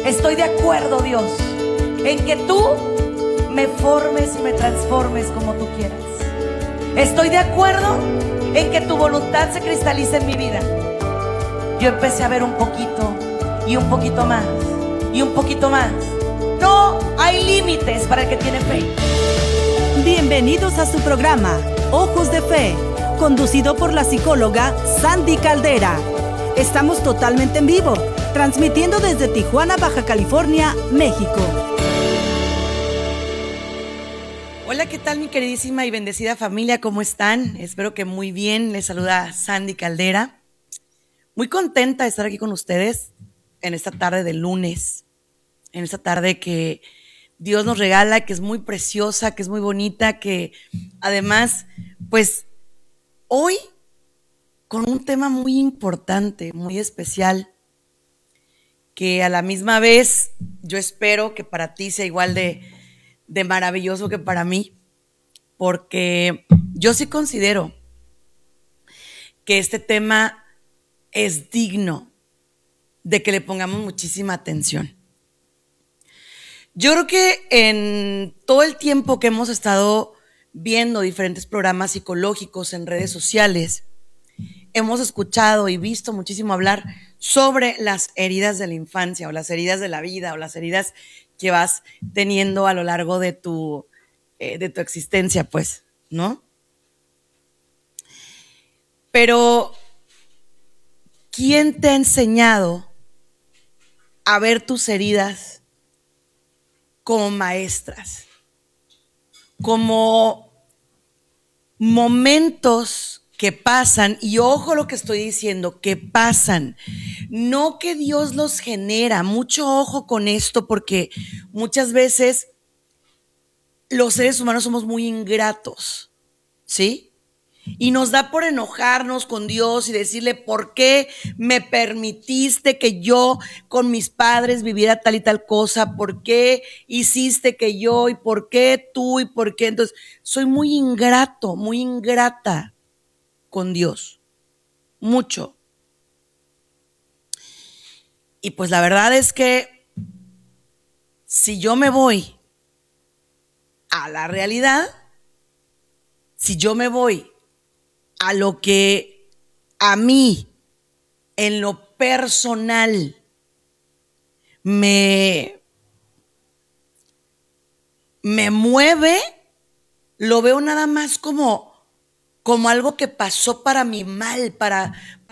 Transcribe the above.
Estoy de acuerdo, Dios, en que tú me formes y me transformes como tú quieras. Estoy de acuerdo en que tu voluntad se cristalice en mi vida. Yo empecé a ver un poquito y un poquito más y un poquito más. No hay límites para el que tiene fe. Bienvenidos a su programa Ojos de Fe, conducido por la psicóloga Sandy Caldera. Estamos totalmente en vivo, transmitiendo desde Tijuana, Baja California, México. Hola, ¿qué tal mi queridísima y bendecida familia? ¿Cómo están? Espero que muy bien. Les saluda Sandy Caldera. Muy contenta de estar aquí con ustedes en esta tarde de lunes, en esta tarde que Dios nos regala, que es muy preciosa, que es muy bonita, que además, pues hoy con un tema muy importante, muy especial, que a la misma vez yo espero que para ti sea igual de maravilloso que para mí, porque yo sí considero que este tema es digno de que le pongamos muchísima atención. Yo creo que en todo el tiempo que hemos estado viendo diferentes programas psicológicos en redes sociales, hemos escuchado y visto muchísimo hablar sobre las heridas de la infancia o las heridas de la vida o las heridas que vas teniendo a lo largo de tu existencia, pues, ¿no? Pero, ¿quién te ha enseñado a ver tus heridas como maestras? Como momentos que pasan, y ojo lo que estoy diciendo, que pasan, no que Dios los genera. Mucho ojo con esto, porque muchas veces los seres humanos somos muy ingratos, ¿sí? Y nos da por enojarnos con Dios y decirle: ¿por qué me permitiste que yo con mis padres viviera tal y tal cosa? ¿Por qué hiciste que yo? ¿Y por qué tú? ¿Y por qué? Entonces, soy muy ingrato, muy ingrata con Dios. Mucho. Y pues la verdad es que si yo me voy a la realidad, si yo me voy a lo que a mí, en lo personal, me mueve, lo veo nada más como algo que pasó para mi mal, para